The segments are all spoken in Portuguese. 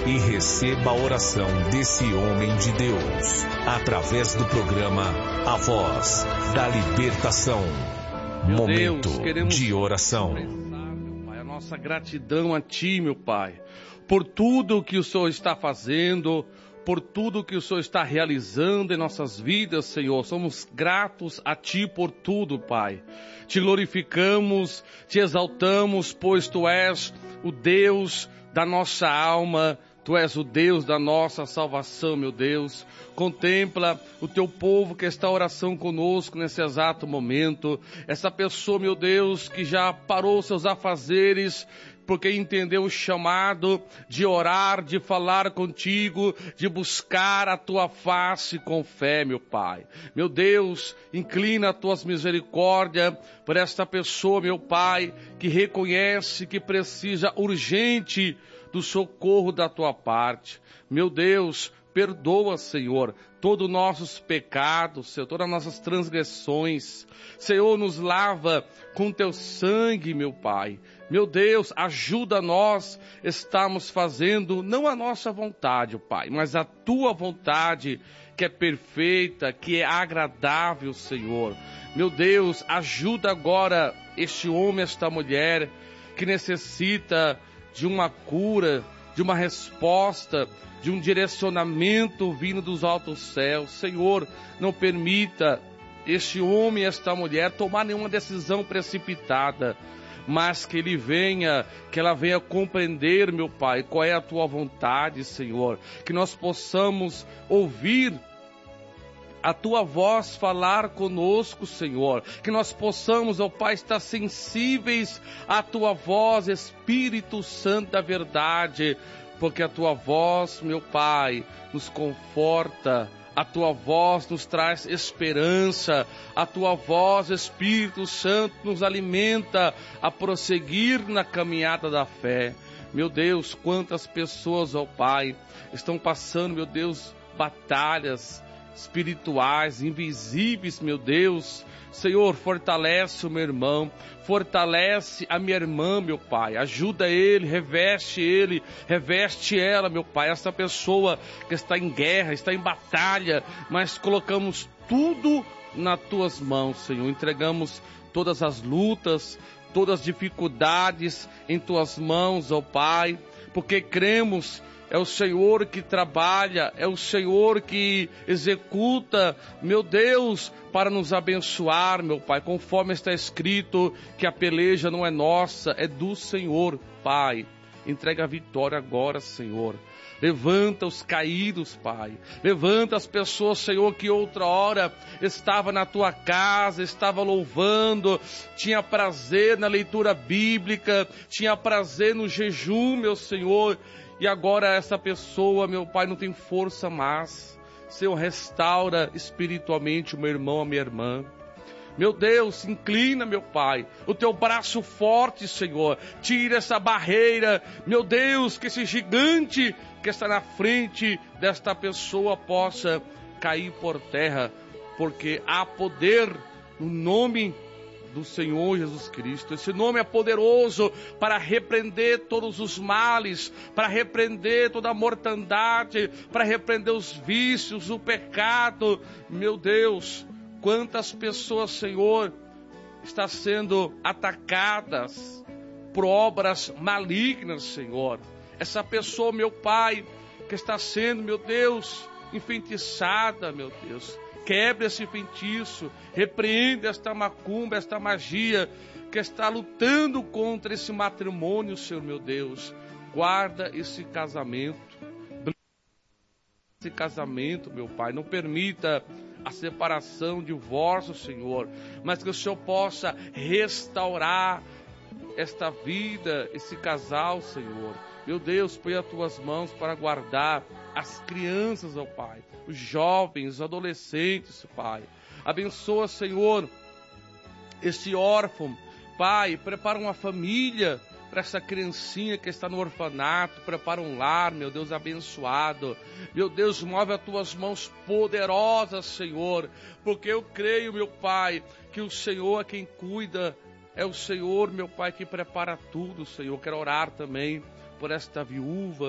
e receba a oração desse homem de Deus, através do programa A Voz da Libertação. Meu Momento Deus, de oração. Meu Pai, a nossa gratidão a Ti, meu Pai, por tudo que o Senhor está fazendo, por tudo que o Senhor está realizando em nossas vidas, Senhor. Somos gratos a Ti por tudo, Pai. Te glorificamos, te exaltamos, pois Tu és o Deus da nossa alma, Tu és o Deus da nossa salvação, meu Deus. Contempla o Teu povo que está em oração conosco nesse exato momento. Essa pessoa, meu Deus, que já parou seus afazeres, porque entendeu o chamado de orar, de falar contigo, de buscar a Tua face com fé, meu Pai. Meu Deus, inclina as Tuas misericórdias por esta pessoa, meu Pai, que reconhece que precisa urgente do socorro da Tua parte. Meu Deus, perdoa, Senhor, todos os nossos pecados, Senhor, todas as nossas transgressões. Senhor, nos lava com Teu sangue, meu Pai. Meu Deus, ajuda nós, estamos fazendo não a nossa vontade, Pai, mas a Tua vontade, que é perfeita, que é agradável, Senhor. Meu Deus, ajuda agora este homem, esta mulher, que necessita de uma cura, de uma resposta, de um direcionamento vindo dos altos céus. Senhor, não permita este homem e esta mulher tomar nenhuma decisão precipitada, mas que ela venha compreender, meu Pai, qual é a Tua vontade, Senhor. Que nós possamos ouvir a Tua voz falar conosco, Senhor. Que nós possamos, ó Pai, estar sensíveis à Tua voz, Espírito Santo da verdade, porque a Tua voz, meu Pai, nos conforta. A Tua voz nos traz esperança, a Tua voz, Espírito Santo, nos alimenta a prosseguir na caminhada da fé. Meu Deus, quantas pessoas, ó Pai, estão passando, meu Deus, batalhas espirituais, invisíveis, meu Deus. Senhor, fortalece o meu irmão, fortalece a minha irmã, meu Pai, ajuda ele, reveste ela, meu Pai, essa pessoa que está em guerra, está em batalha, mas colocamos tudo nas Tuas mãos, Senhor, entregamos todas as lutas, todas as dificuldades em Tuas mãos, ó Pai, porque cremos. É o Senhor que trabalha, é o Senhor que executa, meu Deus, para nos abençoar, meu Pai, conforme está escrito que a peleja não é nossa, é do Senhor, Pai. Entrega a vitória agora, Senhor. Levanta os caídos, Pai. Levanta as pessoas, Senhor, que outra hora estava na Tua casa, estava louvando, tinha prazer na leitura bíblica, tinha prazer no jejum, meu Senhor. E agora essa pessoa, meu Pai, não tem força mais. Senhor, restaura espiritualmente o meu irmão, a minha irmã. Meu Deus, inclina, meu Pai, o Teu braço forte, Senhor. Tira essa barreira, meu Deus, que esse gigante que está na frente desta pessoa possa cair por terra. Porque há poder no nome do Senhor Jesus Cristo. Esse nome é poderoso para repreender todos os males, para repreender toda a mortandade, para repreender os vícios, o pecado. Meu Deus, quantas pessoas, Senhor, estão sendo atacadas por obras malignas, Senhor. Essa pessoa, meu Pai, que está sendo, meu Deus, enfeitiçada, meu Deus. Quebre esse feitiço, repreenda esta macumba, esta magia que está lutando contra esse matrimônio, Senhor meu Deus. Guarda esse casamento, meu Pai. Não permita a separação, o divórcio, Senhor, mas que o Senhor possa restaurar esta vida, esse casal, Senhor. Meu Deus, põe as Tuas mãos para guardar as crianças, ó Pai, os jovens, os adolescentes, Pai. Abençoa, Senhor, este órfão, Pai. Prepara uma família para essa criancinha que está no orfanato. Prepara um lar, meu Deus, abençoado. Meu Deus, move as Tuas mãos poderosas, Senhor, porque eu creio, meu Pai, que o Senhor é quem cuida. É o Senhor, meu Pai, que prepara tudo, Senhor. Quero orar também por esta viúva.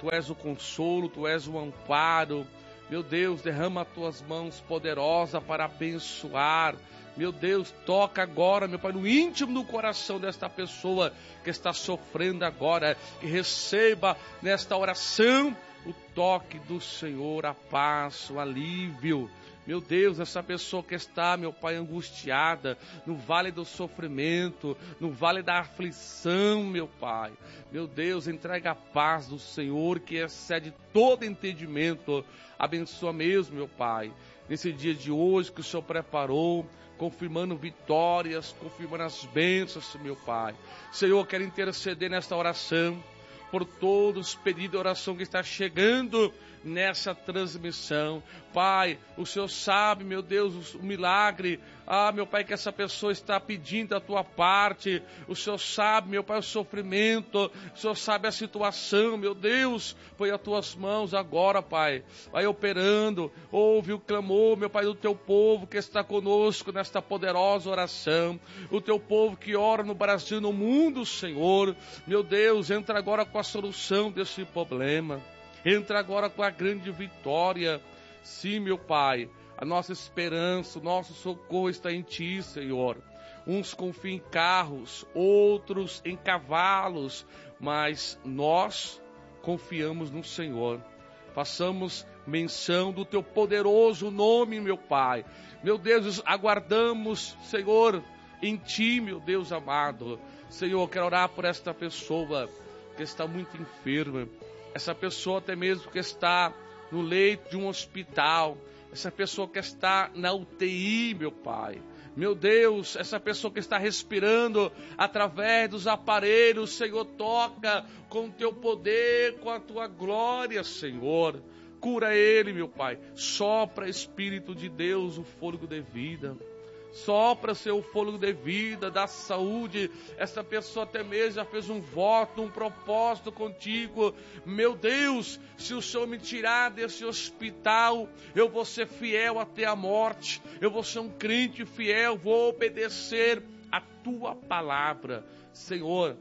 Tu és o consolo, Tu és o amparo. Meu Deus, derrama as Tuas mãos poderosas para abençoar. Meu Deus, toca agora, meu Pai, no íntimo do coração desta pessoa que está sofrendo agora, que receba nesta oração o toque do Senhor, a paz, o alívio. Meu Deus, essa pessoa que está, meu Pai, angustiada, no vale do sofrimento, no vale da aflição, meu Pai. Meu Deus, entrega a paz do Senhor que excede todo entendimento. Abençoa mesmo, meu Pai, nesse dia de hoje que o Senhor preparou, confirmando vitórias, confirmando as bênçãos, meu Pai. Senhor, eu quero interceder nesta oração por todos os pedidos de oração que está chegando nessa transmissão. Pai, o Senhor sabe, meu Deus, o milagre, meu Pai, que essa pessoa está pedindo da Tua parte. O Senhor sabe, meu Pai, o sofrimento, o Senhor sabe a situação, meu Deus, põe as Tuas mãos agora, Pai, vai operando, ouve o clamor, meu Pai, do Teu povo que está conosco nesta poderosa oração, o Teu povo que ora no Brasil, no mundo, Senhor. Meu Deus, entra agora com a solução desse problema. Entra agora com a grande vitória. Sim, meu Pai, a nossa esperança, o nosso socorro está em Ti, Senhor. Uns confiam em carros, outros em cavalos, mas nós confiamos no Senhor. Façamos menção do Teu poderoso nome, meu Pai. Meu Deus, aguardamos, Senhor, em Ti, meu Deus amado. Senhor, eu quero orar por esta pessoa que está muito enferma. Essa pessoa até mesmo que está no leito de um hospital. Essa pessoa que está na UTI, meu Pai. Meu Deus, essa pessoa que está respirando através dos aparelhos, Senhor, toca com o Teu poder, com a Tua glória, Senhor. Cura ele, meu Pai. Sopra, Espírito de Deus, o fôlego de vida. Sopra, Senhor, o fôlego de vida, da saúde. Essa pessoa até mesmo já fez um voto, um propósito contigo. Meu Deus, se o Senhor me tirar desse hospital, eu vou ser fiel até a morte. Eu vou ser um crente fiel, vou obedecer a Tua palavra. Senhor,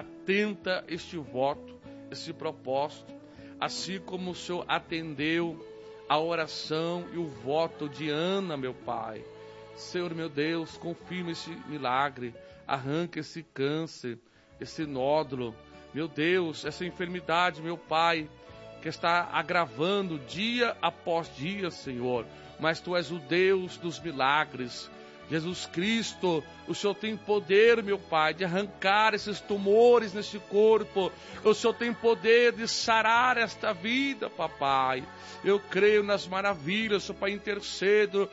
atenta este voto, esse propósito. Assim como o Senhor atendeu a oração e o voto de Ana, meu Pai. Senhor, meu Deus, confirma esse milagre, arranca esse câncer, esse nódulo, meu Deus, essa enfermidade, meu Pai, que está agravando dia após dia, Senhor, mas Tu és o Deus dos milagres. Jesus Cristo, o Senhor tem poder, meu Pai, de arrancar esses tumores nesse corpo. O Senhor tem poder de sarar esta vida, papai. Eu creio nas maravilhas, Senhor Pai, intercedo,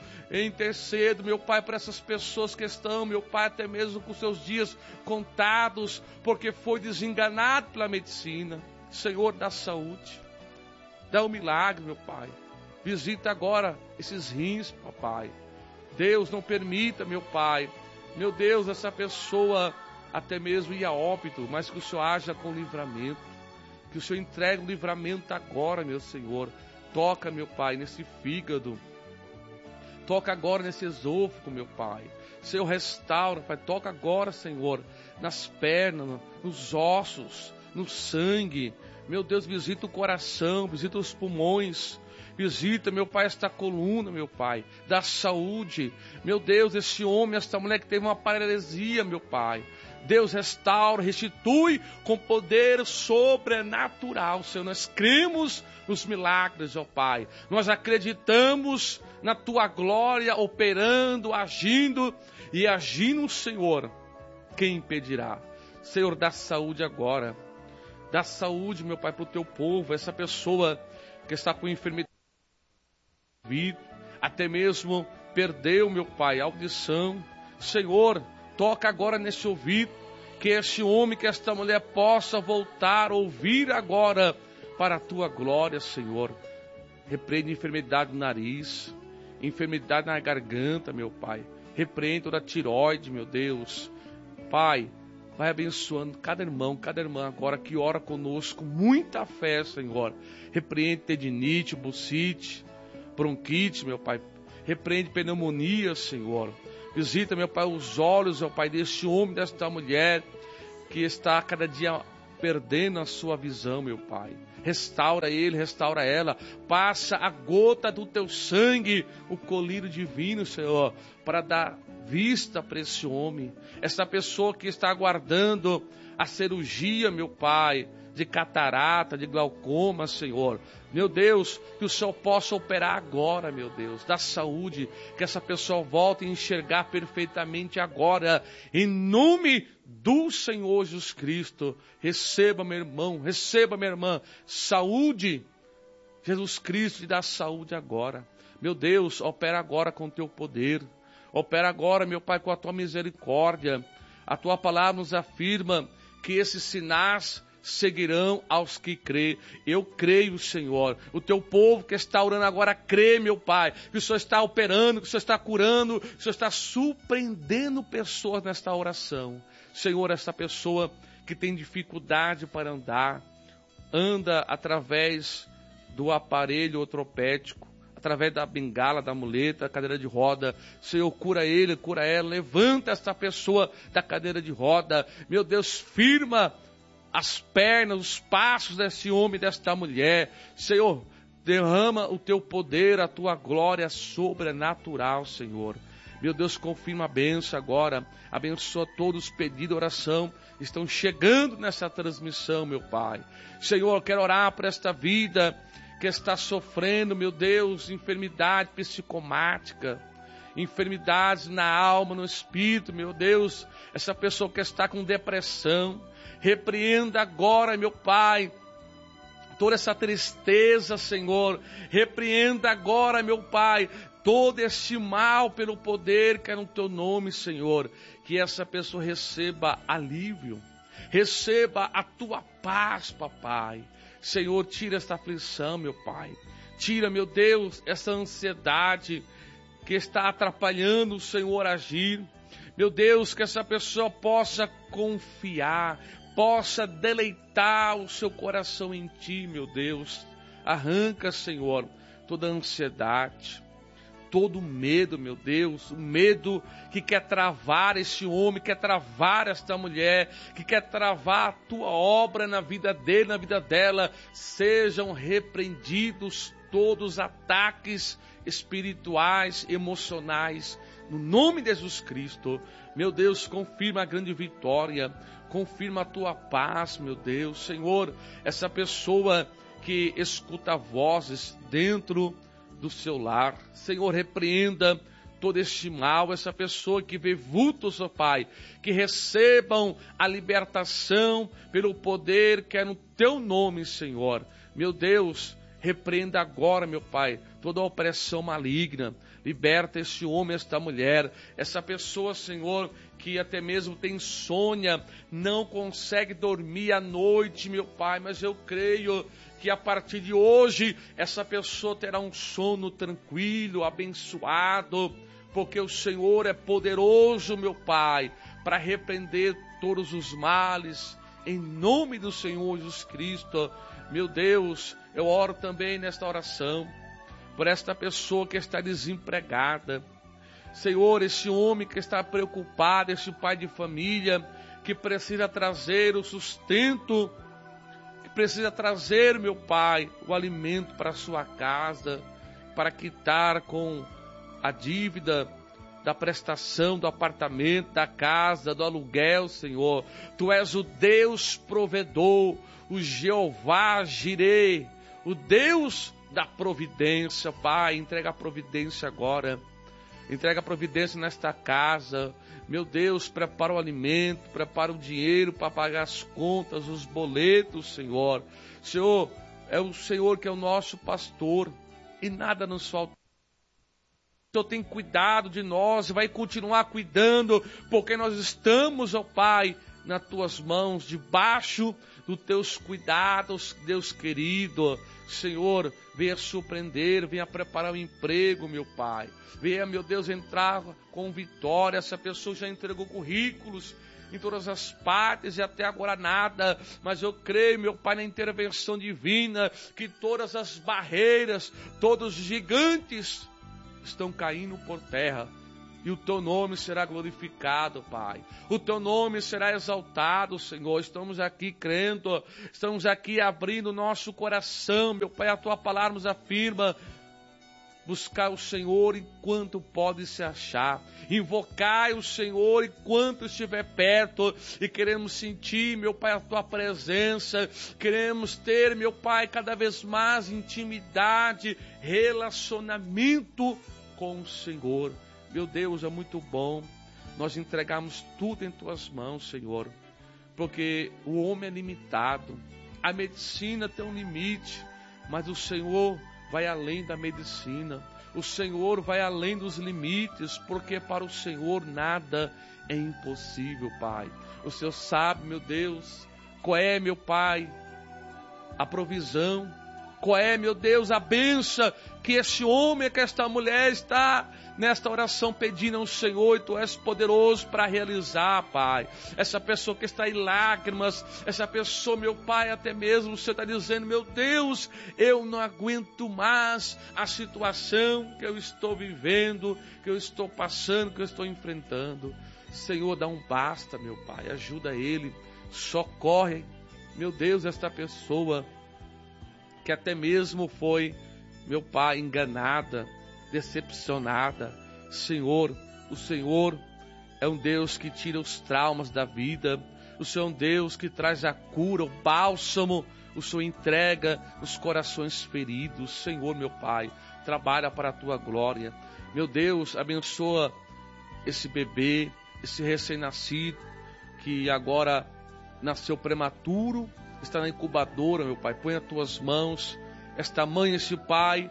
meu Pai, para essas pessoas que estão, meu Pai, até mesmo com seus dias contados, porque foi desenganado pela medicina. Senhor, dá saúde, dá um milagre, meu Pai. Visita agora esses rins, papai. Deus, não permita, meu Pai, meu Deus, essa pessoa até mesmo ir a óbito, mas que o Senhor haja com livramento, que o Senhor entregue o livramento agora, meu Senhor. Toca, meu Pai, nesse fígado, toca agora nesse esôfago, meu Pai. Senhor, restaura, Pai, toca agora, Senhor, nas pernas, nos ossos, no sangue. Meu Deus, visita o coração, visita os pulmões. Visita, meu Pai, esta coluna, meu Pai, da saúde. Meu Deus, esse homem, esta mulher que teve uma paralisia, meu Pai. Deus, restaura, restitui com poder sobrenatural, Senhor. Nós cremos nos milagres, ó Pai. Nós acreditamos na Tua glória operando, agindo e agindo, Senhor. Quem impedirá? Senhor, dá saúde agora. Dá saúde, meu Pai, para o Teu povo. Essa pessoa que está com enfermidade, até mesmo perdeu, meu Pai, a audição. Senhor, toca agora nesse ouvido, que esse homem, que esta mulher possa voltar a ouvir agora para a Tua glória, Senhor. Repreende enfermidade no nariz, enfermidade na garganta, meu Pai. Repreende toda a tireoide, meu Deus. Pai, vai abençoando cada irmão, cada irmã agora que ora conosco, muita fé, Senhor. Repreende tendinite, bursite, bronquite, meu Pai. Repreende pneumonia, Senhor. Visita, meu Pai, os olhos, meu Pai, deste homem, desta mulher que está cada dia perdendo a sua visão, meu Pai. Restaura ele, restaura ela. Passa a gota do teu sangue, o colírio divino, Senhor, para dar vista para esse homem. Essa pessoa que está aguardando a cirurgia, meu Pai, de catarata, de glaucoma, Senhor. Meu Deus, que o Senhor possa operar agora, meu Deus, da saúde, que essa pessoa volte a enxergar perfeitamente agora, em nome do Senhor Jesus Cristo. Receba, meu irmão, receba, minha irmã, saúde. Jesus Cristo te dá saúde agora. Meu Deus, opera agora com o teu poder. Opera agora, meu Pai, com a tua misericórdia. A tua palavra nos afirma que esses sinais seguirão aos que crê. Eu creio, Senhor. O teu povo que está orando agora crê, meu Pai, que o Senhor está operando, que o Senhor está curando, que o Senhor está surpreendendo pessoas nesta oração. Senhor, esta pessoa que tem dificuldade para andar, anda através do aparelho ortopédico, através da bengala, da muleta, da cadeira de roda. Senhor, cura ele, cura ela, levanta esta pessoa da cadeira de roda. Meu Deus, firma as pernas, os passos desse homem, desta mulher. Senhor, derrama o teu poder, a tua glória sobrenatural, Senhor. Meu Deus, confirma a bênção agora. Abençoa todos os pedidos de oração. Estão chegando nessa transmissão, meu Pai. Senhor, eu quero orar por esta vida que está sofrendo, meu Deus, enfermidade psicomática, enfermidades na alma, no espírito, meu Deus. Essa pessoa que está com depressão, repreenda agora, meu Pai, toda essa tristeza, Senhor. Repreenda agora, meu Pai, todo esse mal pelo poder que é no teu nome, Senhor. Que essa pessoa receba alívio, receba a tua paz, papai. Senhor, tira esta aflição, meu Pai. Tira, meu Deus, essa ansiedade que está atrapalhando o Senhor agir. Meu Deus, que essa pessoa possa confiar, possa deleitar o seu coração em Ti, meu Deus. Arranca, Senhor, toda a ansiedade, todo o medo, meu Deus, o medo que quer travar esse homem, quer travar esta mulher, que quer travar a Tua obra na vida dele, na vida dela. Sejam repreendidos todos os ataques espirituais, emocionais, no nome de Jesus Cristo. Meu Deus, confirma a grande vitória, confirma a Tua paz, meu Deus. Senhor, essa pessoa que escuta vozes dentro do seu lar, Senhor, repreenda todo este mal, essa pessoa que vê vultos, ó Pai, que recebam a libertação pelo poder que é no Teu nome, Senhor. Meu Deus, repreenda agora, meu Pai, toda a opressão maligna. Liberta esse homem, esta mulher, essa pessoa, Senhor, que até mesmo tem insônia, não consegue dormir à noite, meu Pai, mas eu creio que a partir de hoje essa pessoa terá um sono tranquilo, abençoado, porque o Senhor é poderoso, meu Pai, para repreender todos os males, em nome do Senhor Jesus Cristo. Meu Deus, eu oro também nesta oração por esta pessoa que está desempregada. Senhor, esse homem que está preocupado, esse pai de família que precisa trazer o sustento, que precisa trazer, meu Pai, o alimento para a sua casa, para quitar com a dívida da prestação do apartamento, da casa, do aluguel, Senhor. Tu és o Deus provedor, o Jeová Jireh, o Deus da providência, Pai. Entrega a providência agora. Entrega a providência nesta casa. Meu Deus, prepara o alimento, prepara o dinheiro para pagar as contas, os boletos, Senhor. Senhor, é o Senhor que é o nosso pastor e nada nos falta. O Senhor tem cuidado de nós e vai continuar cuidando, porque nós estamos, ó Pai, nas Tuas mãos, debaixo dos Teus cuidados, Deus querido. Senhor, venha surpreender, venha preparar o emprego, meu Pai. Venha, meu Deus, entrar com vitória. Essa pessoa já entregou currículos em todas as partes e até agora nada. Mas eu creio, meu Pai, na intervenção divina, que todas as barreiras, todos os gigantes estão caindo por terra. e o Teu nome será glorificado, Pai. O Teu nome será exaltado, Senhor. Estamos aqui crendo, estamos aqui abrindo nosso coração, meu Pai. A Tua palavra nos afirma: buscar o Senhor enquanto pode se achar. Invocai o Senhor enquanto estiver perto. E queremos sentir, meu Pai, a Tua presença. Queremos ter, meu Pai, cada vez mais intimidade, relacionamento com o Senhor. Meu Deus, é muito bom nós entregarmos tudo em Tuas mãos, Senhor. Porque o homem é limitado. A medicina tem um limite. Mas o Senhor vai além da medicina. O Senhor vai além dos limites, porque para o Senhor nada é impossível, Pai. O Senhor sabe, meu Deus, qual é, meu Pai, a provisão, qual é, meu Deus, a bênção que esse homem, que esta mulher está nesta oração pedindo ao Senhor, e Tu és poderoso para realizar, Pai. Essa pessoa que está em lágrimas, essa pessoa, meu Pai, até mesmo você está dizendo: meu Deus, eu não aguento mais a situação que eu estou vivendo, que eu estou passando, que eu estou enfrentando. Senhor, dá um basta, meu Pai, ajuda ele, socorre, meu Deus, esta pessoa que até mesmo foi, meu Pai, enganada, decepcionada. Senhor, o Senhor é um Deus que tira os traumas da vida. O Senhor é um Deus que traz a cura, o bálsamo. O Senhor entrega os corações feridos. Senhor, meu Pai, trabalha para a Tua glória. Meu Deus, abençoa esse bebê, esse recém-nascido que agora nasceu prematuro, está na incubadora, meu Pai. Põe nas Tuas mãos esta mãe, esse pai,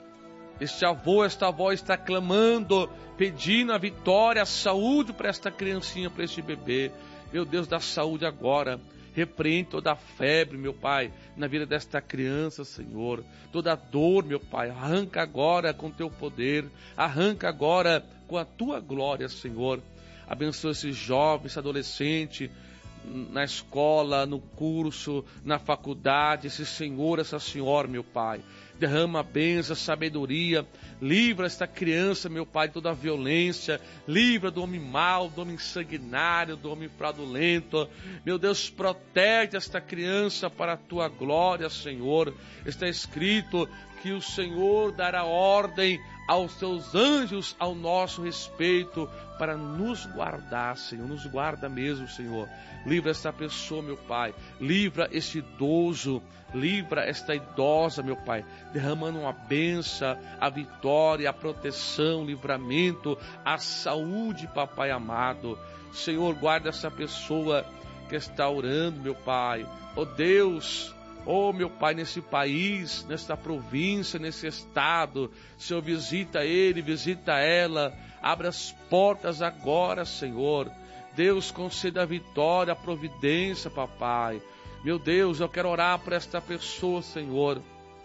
este avô, esta avó está clamando, pedindo a vitória, a saúde para esta criancinha, para este bebê. Meu Deus, dá saúde agora. Repreende toda a febre, meu Pai, na vida desta criança, Senhor. Toda dor, meu Pai, arranca agora com Teu poder. Arranca agora com a Tua glória, Senhor. Abençoa esse jovem, esse adolescente, na escola, no curso, na faculdade, esse senhor, essa senhora, meu Pai. Derrama a bênção, a sabedoria, livra esta criança, meu Pai, de toda a violência, livra do homem mau, do homem sanguinário, do homem fraudulento. Meu Deus, protege esta criança para a Tua glória, Senhor. Está escrito que o Senhor dará ordem aos Teus anjos ao nosso respeito para nos guardar, Senhor. Nos guarda mesmo, Senhor. Livra esta pessoa, meu Pai. Livra este idoso. Livra esta idosa, meu Pai. Derramando uma bênção, a vitória, a proteção, o livramento, a saúde, Papai amado. Senhor, guarda essa pessoa que está orando, meu Pai. Oh Deus, oh, meu Pai, nesse país, nesta província, nesse estado, Senhor, visita ele, visita ela, abre as portas agora, Senhor. Deus, conceda a vitória, a providência, Papai. Meu Deus, eu quero orar por esta pessoa, Senhor,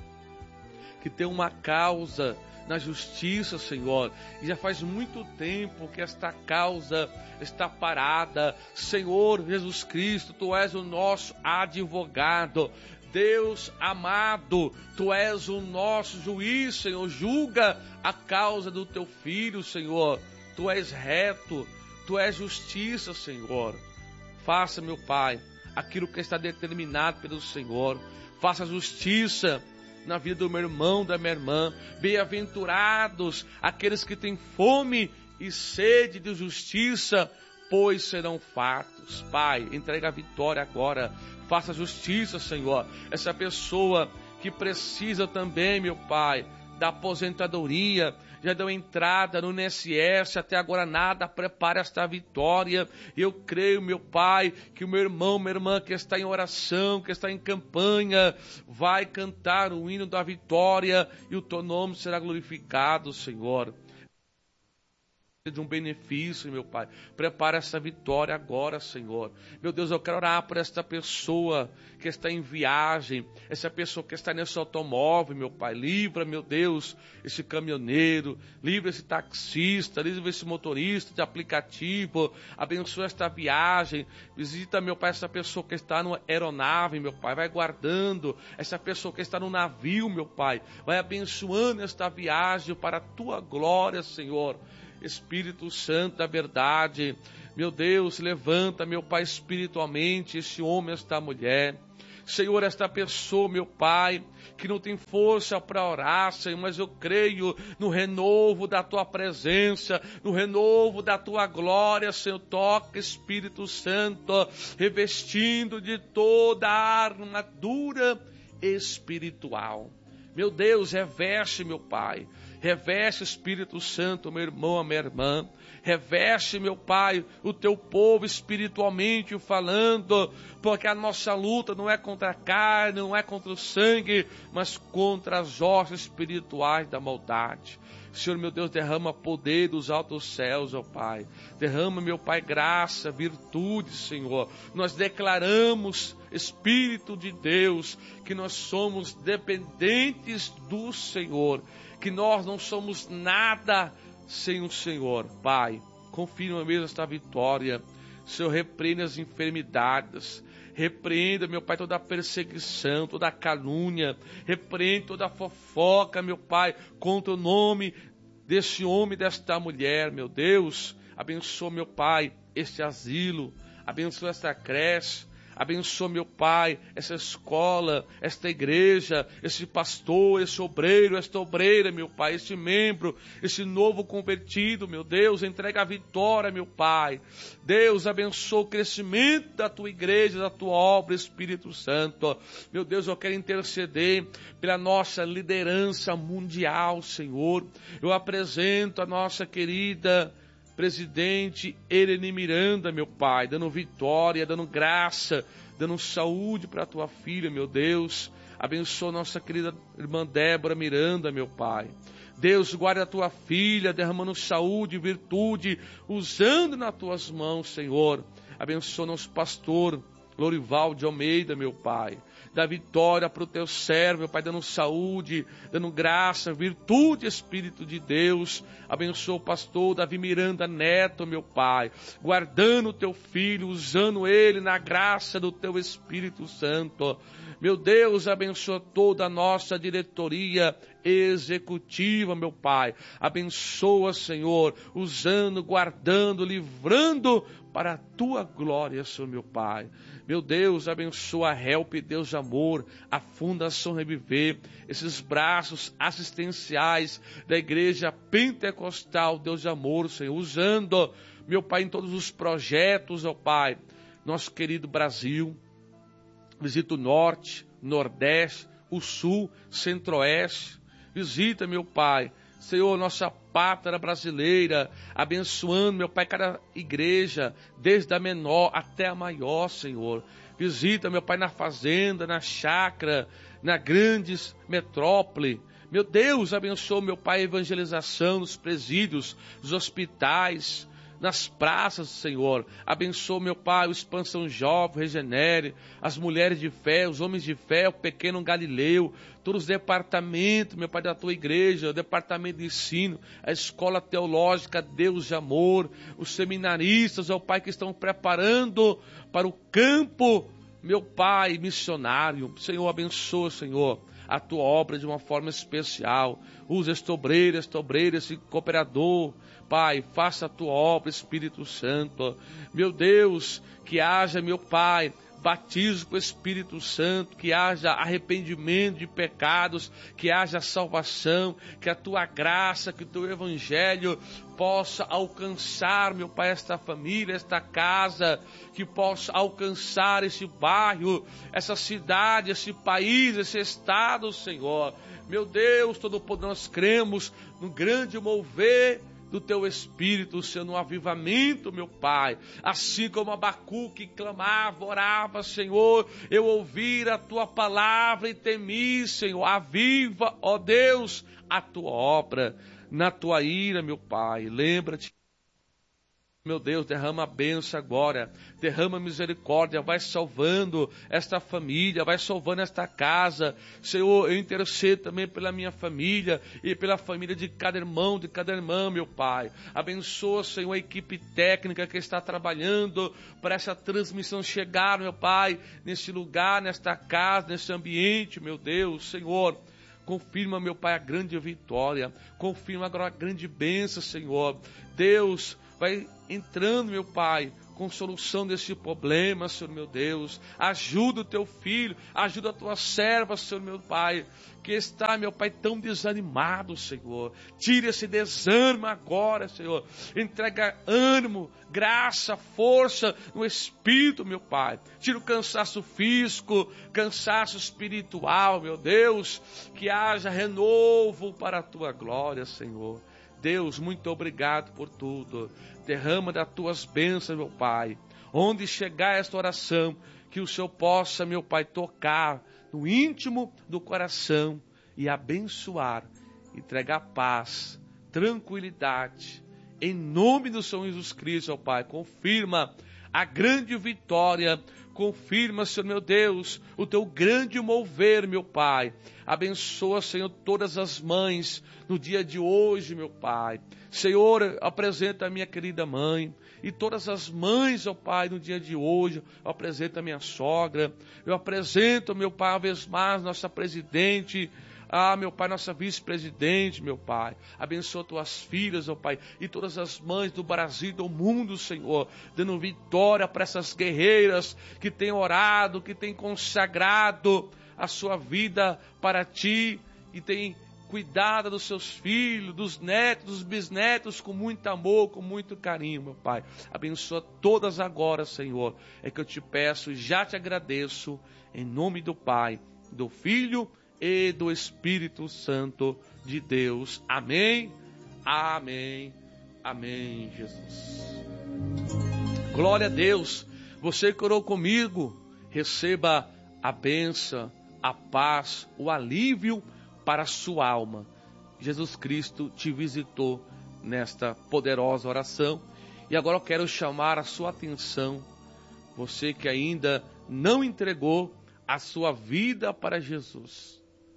que tem uma causa na justiça, Senhor, e já faz muito tempo que esta causa está parada. Senhor Jesus Cristo, Tu és o nosso advogado. Deus amado, Tu és o nosso juiz, Senhor. Julga a causa do Teu filho, Senhor. Tu és reto, Tu és justiça, Senhor. Faça, meu Pai, aquilo que está determinado pelo Senhor. Faça justiça na vida do meu irmão, da minha irmã. Bem-aventurados aqueles que têm fome e sede de justiça, pois serão fartos. Pai, entrega a vitória agora. Faça justiça, Senhor. Essa pessoa que precisa também, meu Pai, da aposentadoria, já deu entrada no INSS, até agora nada, prepare esta vitória. Eu creio, meu Pai, que o meu irmão, minha irmã que está em oração, que está em campanha, vai cantar o hino da vitória e o Teu nome será glorificado, Senhor. De um benefício, meu Pai. Prepara essa vitória agora, Senhor. Meu Deus, eu quero orar por esta pessoa que está em viagem, essa pessoa que está nesse automóvel, meu Pai. Livra, meu Deus, esse caminhoneiro, livra esse taxista, livra esse motorista de aplicativo, abençoa esta viagem, visita, meu Pai, essa pessoa que está numa aeronave, meu Pai, vai guardando, essa pessoa que está no navio, meu Pai, vai abençoando esta viagem para a Tua glória, Senhor. Espírito Santo da verdade, meu Deus, levanta, meu Pai, espiritualmente, esse homem, esta mulher. Senhor, esta pessoa, meu Pai, que não tem força para orar, Senhor, mas eu creio no renovo da Tua presença, no renovo da Tua glória, Senhor. Toca, Espírito Santo, revestindo de toda a armadura espiritual. Meu Deus, reveste, meu Pai, reveste, Espírito Santo, meu irmão, a minha irmã. Reveste, meu Pai, o Teu povo espiritualmente falando, porque a nossa luta não é contra a carne, não é contra o sangue, mas contra as hostes espirituais da maldade. Senhor, meu Deus, derrama poder dos altos céus, ó Pai. Derrama, meu Pai, graça, virtude, Senhor. Nós declaramos, Espírito de Deus, que nós somos dependentes do Senhor, que nós não somos nada sem o Senhor. Pai, confirma mesmo esta vitória. Senhor, repreenda as enfermidades. Repreenda, meu Pai, toda a perseguição, toda a calúnia. Repreenda toda a fofoca, meu Pai, contra o nome desse homem, desta mulher, meu Deus. Abençoa, meu Pai, este asilo. Abençoa esta creche. Abençoa, meu Pai, essa escola, esta igreja, esse pastor, esse obreiro, esta obreira, meu Pai, esse membro, esse novo convertido, meu Deus, entrega a vitória, meu Pai. Deus, abençoa o crescimento da Tua igreja, da Tua obra, Espírito Santo. Meu Deus, eu quero interceder pela nossa liderança mundial, Senhor. Eu apresento a nossa querida presidente Irene Miranda, meu Pai, dando vitória, dando graça, dando saúde para a Tua filha, meu Deus. Abençoa nossa querida irmã Débora Miranda, meu Pai. Deus, guarda a Tua filha, derramando saúde e virtude, usando nas Tuas mãos, Senhor. Abençoa nosso pastor Lorival de Almeida, meu Pai. Dá vitória para o Teu servo, meu Pai, dando saúde, dando graça, virtude, Espírito de Deus. Abençoa o pastor Davi Miranda Neto, meu Pai, guardando o Teu filho, usando ele na graça do Teu Espírito Santo. Meu Deus, abençoa toda a nossa diretoria executiva, meu Pai. Abençoa, Senhor, usando, guardando, livrando para a Tua glória, Senhor, meu Pai. Meu Deus, abençoa a Help, Deus de Amor, a Fundação Reviver, esses braços assistenciais da Igreja Pentecostal, Deus de Amor, Senhor, usando, meu Pai, em todos os projetos, ó Pai, nosso querido Brasil. Visita o Norte, Nordeste, o Sul, Centro-Oeste. Visita, meu Pai, Senhor, nossa pátria brasileira, abençoando, meu Pai, cada igreja, desde a menor até a maior, Senhor. Visita, meu Pai, na fazenda, na chácara, na grandes metrópole. Meu Deus, abençoa, meu Pai, a evangelização nos presídios, nos hospitais, nas praças, Senhor. Abençoa, meu Pai, o Expansão Jovem, Regenere, as mulheres de fé, os homens de fé, o pequeno Galileu, todos os departamentos, meu Pai, da Tua igreja, o departamento de ensino, a escola teológica, Deus de Amor, os seminaristas, ó Pai, que estão preparando para o campo, meu Pai, missionário. Senhor, abençoa, Senhor, a Tua obra de uma forma especial. Usa este obreiro, esse cooperador. Pai, faça a Tua obra, Espírito Santo. Meu Deus, que haja, meu Pai, batismo com o Espírito Santo, que haja arrependimento de pecados, que haja salvação, que a Tua graça, que o Teu Evangelho possa alcançar, meu Pai, esta família, esta casa, que possa alcançar esse bairro, essa cidade, esse país, esse estado, Senhor. Meu Deus, todo poder, nós cremos no grande mover do Teu Espírito, Senhor, no avivamento, meu Pai. Assim como Abacuque clamava, orava, Senhor, eu ouvi a Tua palavra e temi, Senhor. Aviva, ó Deus, a Tua obra na Tua ira, meu Pai. Lembra-te, meu Deus, derrama a bênção agora, derrama misericórdia, vai salvando esta família, vai salvando esta casa. Senhor, eu intercedo também pela minha família e pela família de cada irmão, de cada irmã, meu Pai. Abençoa, Senhor, a equipe técnica que está trabalhando para essa transmissão chegar, meu Pai, nesse lugar, nesta casa, nesse ambiente, meu Deus. Senhor, Confirma, meu Pai, a grande vitória. Confirma agora a grande bênção, Senhor. Deus, vai entrando, meu Pai, com solução desse problema, Senhor meu Deus. Ajuda o teu filho, ajuda a tua serva, Senhor meu Pai, que está, meu Pai, tão desanimado, Senhor. Tira esse desânimo agora, Senhor. Entrega ânimo, graça, força no Espírito, meu Pai. Tira o cansaço físico, cansaço espiritual, meu Deus. Que haja renovo para a tua glória, Senhor. Deus, muito obrigado por tudo. Derrama das tuas bênçãos, meu Pai. Onde chegar esta oração, que o Senhor possa, meu Pai, tocar no íntimo do coração e abençoar, entregar paz, tranquilidade. Em nome do Senhor Jesus Cristo, meu Pai, confirma a grande vitória. Confirma, Senhor meu Deus, o teu grande mover, meu Pai. Abençoa, Senhor, todas as mães no dia de hoje, meu Pai. Senhor, apresenta a minha querida mãe e todas as mães, ó Pai, no dia de hoje. Eu apresento a minha sogra. Eu apresento, meu Pai, uma vez mais, nossa presidente. Meu Pai, nossa vice-presidente, meu Pai. Abençoa tuas filhas, ó Pai, e todas as mães do Brasil e do mundo, Senhor, dando vitória para essas guerreiras que têm orado, que têm consagrado a sua vida para Ti e têm cuidado dos seus filhos, dos netos, dos bisnetos, com muito amor, com muito carinho, meu Pai. Abençoa todas agora, Senhor. É que eu te peço e já te agradeço, em nome do Pai, do Filho e do Espírito Santo de Deus. Amém, amém, amém, Jesus. Glória a Deus. Você que orou comigo, receba a bênção, a paz, o alívio para a sua alma. Jesus Cristo te visitou nesta poderosa oração. E agora eu quero chamar a sua atenção, você que ainda não entregou a sua vida para Jesus.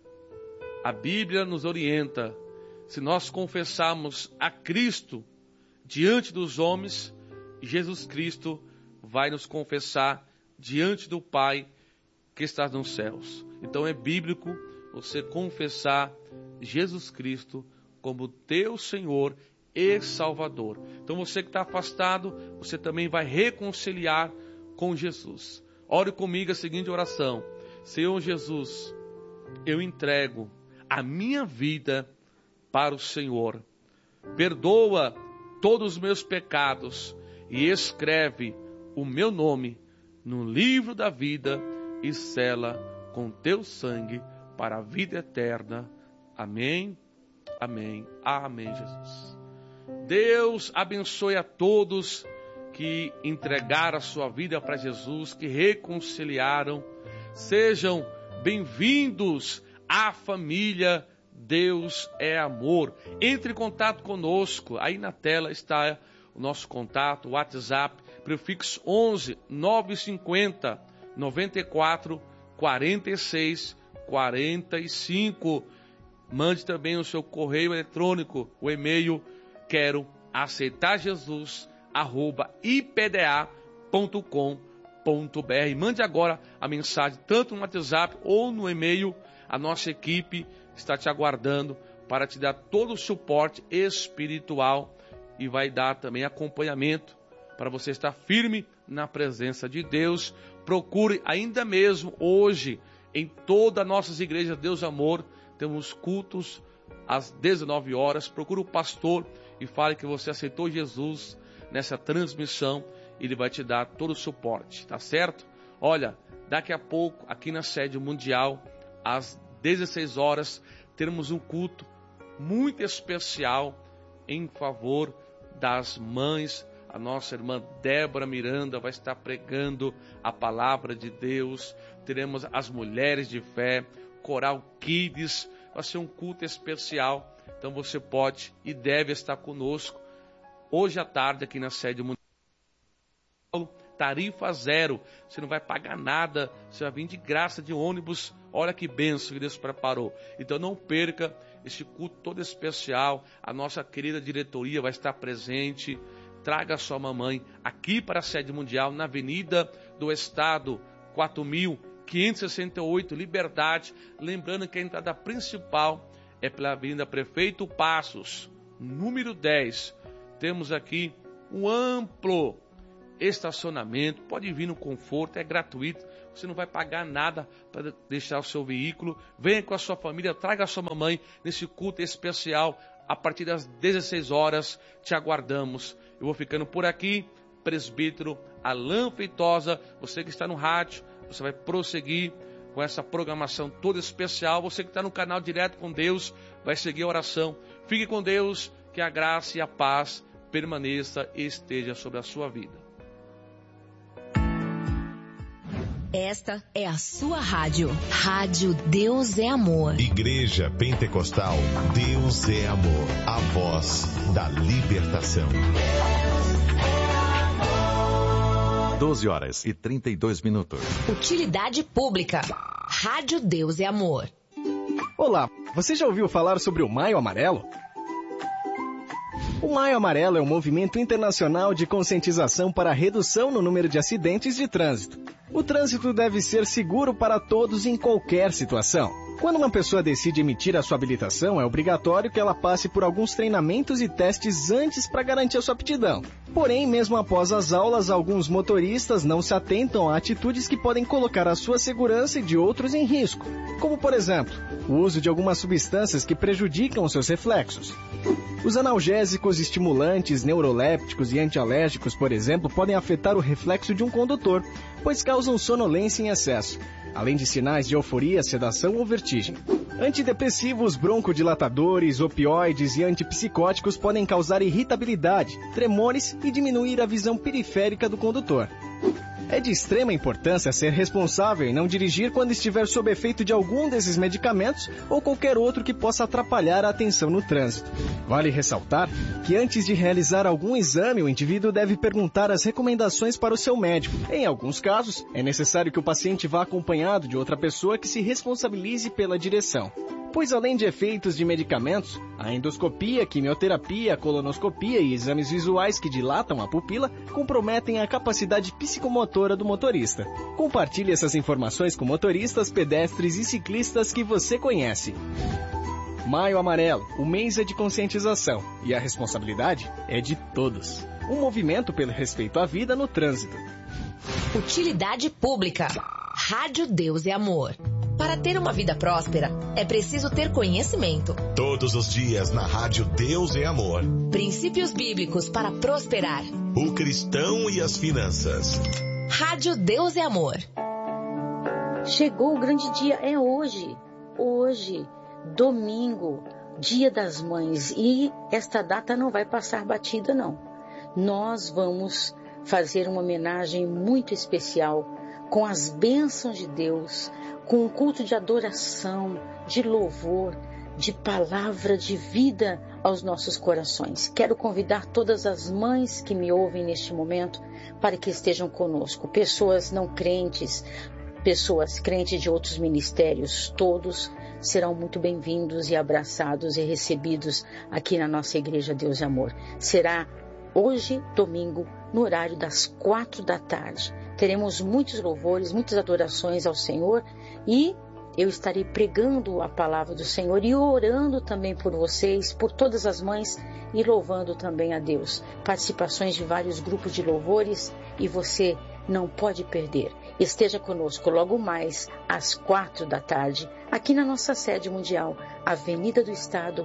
A Bíblia nos orienta, se nós confessarmos a Cristo diante dos homens, Jesus Cristo vai nos confessar diante do Pai que está nos céus. Então é bíblico você confessar Jesus Cristo como teu Senhor e Salvador. Então você que está afastado, você também vai reconciliar com Jesus. Ore comigo a seguinte oração: Senhor Jesus, eu entrego a minha vida para o Senhor. Perdoa todos os meus pecados e escreve o meu nome no livro da vida e sela com teu sangue para a vida eterna. Amém, amém, amém, Jesus. Deus abençoe a todos que entregaram a sua vida para Jesus, que reconciliaram. Sejam bem-vindos à família Deus é Amor. Entre em contato conosco. Aí na tela está o nosso contato, o WhatsApp, prefixo 11 950 94 46 45. Mande também o seu correio eletrônico, o e-mail quero aceitar Jesus@ipda.com.br. Mande agora a mensagem tanto no WhatsApp ou no e-mail. A nossa equipe está te aguardando para te dar todo o suporte espiritual e vai dar também acompanhamento para você estar firme na presença de Deus. Procure ainda mesmo hoje em todas as nossas igrejas Deus Amor, temos cultos às 19 horas. Procure o pastor e fale que você aceitou Jesus nessa transmissão. Ele vai te dar todo o suporte, tá certo? Olha, daqui a pouco aqui na sede mundial, às 16 horas, teremos um culto muito especial em favor das mães. A nossa irmã Débora Miranda vai estar pregando a palavra de Deus. Teremos as mulheres de fé, Coral Kids. Vai ser um culto especial. Então você pode e deve estar conosco hoje à tarde aqui na sede mundial. Tarifa zero. Você não vai pagar nada. Você vai vir de graça de ônibus. Olha que bênção que Deus preparou. Então não perca este culto todo especial. A nossa querida diretoria vai estar presente. Traga a sua mamãe aqui para a sede mundial, na Avenida do Estado, 4.500 568, Liberdade. Lembrando que a entrada principal é pela Avenida Prefeito Passos, número 10. Temos aqui um amplo estacionamento, pode vir no conforto, é gratuito, você não vai pagar nada para deixar o seu veículo. Venha com a sua família, traga a sua mamãe nesse culto especial a partir das 16 horas, te aguardamos. Eu vou ficando por aqui, presbítero Alain Feitosa, você que está no rádio, você vai prosseguir com essa programação toda especial. Você que está no canal Direto com Deus, vai seguir a oração. Fique com Deus, que a graça e a paz permaneça e esteja sobre a sua vida. Esta é a sua rádio. Rádio Deus é Amor. Igreja Pentecostal Deus é Amor. A voz da libertação. 12h32. Utilidade pública. Rádio Deus é Amor. Olá, você já ouviu falar sobre o Maio Amarelo? O Maio Amarelo é um movimento internacional de conscientização para a redução no número de acidentes de trânsito. O trânsito deve ser seguro para todos em qualquer situação. Quando uma pessoa decide emitir a sua habilitação, é obrigatório que ela passe por alguns treinamentos e testes antes para garantir a sua aptidão. Porém, mesmo após as aulas, alguns motoristas não se atentam a atitudes que podem colocar a sua segurança e de outros em risco, como, por exemplo, o uso de algumas substâncias que prejudicam os seus reflexos. Os analgésicos, estimulantes, neurolépticos e antialérgicos, por exemplo, podem afetar o reflexo de um condutor, pois causam sonolência em excesso, além de sinais de euforia, sedação ou vertigem. Antidepressivos, broncodilatadores, opioides e antipsicóticos podem causar irritabilidade, tremores e diminuir a visão periférica do condutor. É de extrema importância ser responsável e não dirigir quando estiver sob efeito de algum desses medicamentos ou qualquer outro que possa atrapalhar a atenção no trânsito. Vale ressaltar que antes de realizar algum exame, o indivíduo deve perguntar as recomendações para o seu médico. Em alguns casos, é necessário que o paciente vá acompanhado de outra pessoa que se responsabilize pela direção. Pois além de efeitos de medicamentos, a endoscopia, quimioterapia, colonoscopia e exames visuais que dilatam a pupila comprometem a capacidade psicomotora do motorista. Compartilhe essas informações com motoristas, pedestres e ciclistas que você conhece. Maio Amarelo, o mês é de conscientização e a responsabilidade é de todos. Um movimento pelo respeito à vida no trânsito. Utilidade pública. Rádio Deus é Amor. Para ter uma vida próspera, é preciso ter conhecimento. Todos os dias na Rádio Deus é Amor. Princípios bíblicos para prosperar. O cristão e as finanças. Rádio Deus é Amor. Chegou o grande dia, é hoje. Hoje, domingo, Dia das Mães. E esta data não vai passar batida, não. Nós vamos fazer uma homenagem muito especial com as bênçãos de Deus, com um culto de adoração, de louvor, de palavra de vida aos nossos corações. Quero convidar todas as mães que me ouvem neste momento para que estejam conosco. Pessoas não crentes, pessoas crentes de outros ministérios, todos serão muito bem-vindos e abraçados e recebidos aqui na nossa Igreja Deus e Amor. Será hoje, domingo, no horário das 4 da tarde. Teremos muitos louvores, muitas adorações ao Senhor e eu estarei pregando a palavra do Senhor e orando também por vocês, por todas as mães e louvando também a Deus. Participações de vários grupos de louvores e você não pode perder. Esteja conosco logo mais às 4 da tarde, aqui na nossa sede mundial, Avenida do Estado,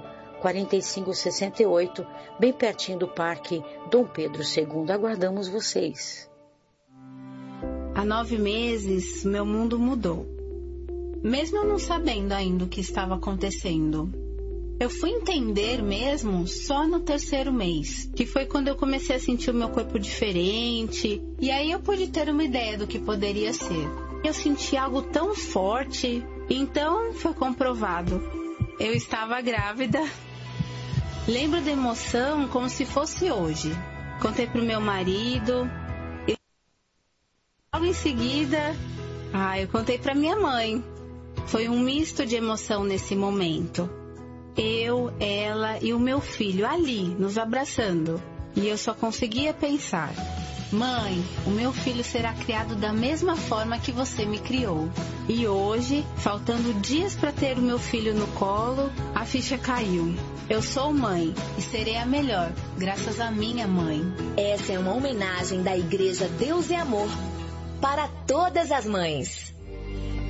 4568, bem pertinho do Parque Dom Pedro II. Aguardamos vocês. Há 9 meses, meu mundo mudou. Mesmo eu não sabendo ainda o que estava acontecendo. Eu fui entender mesmo só no 3º mês, que foi quando eu comecei a sentir o meu corpo diferente, e aí eu pude ter uma ideia do que poderia ser. Eu senti algo tão forte, então foi comprovado. Eu estava grávida. Lembro da emoção como se fosse hoje. Contei pro meu marido. E logo em seguida, eu contei pra minha mãe. Foi um misto de emoção nesse momento. Eu, ela e o meu filho ali, nos abraçando. E eu só conseguia pensar: Mãe, o meu filho será criado da mesma forma que você me criou. E hoje, faltando dias para ter o meu filho no colo, a ficha caiu. Eu sou mãe e serei a melhor, graças à minha mãe. Essa é uma homenagem da Igreja Deus é Amor para todas as mães.